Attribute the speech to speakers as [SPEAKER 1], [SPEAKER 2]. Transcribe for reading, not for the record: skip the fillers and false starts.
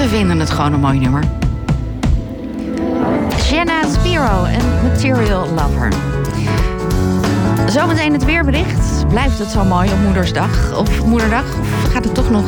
[SPEAKER 1] we vinden het gewoon een mooi nummer. Jenna Spiro en Material Lover. Zometeen het weerbericht. Blijft het zo mooi op Moedersdag? Of Moederdag? Of gaat het toch nog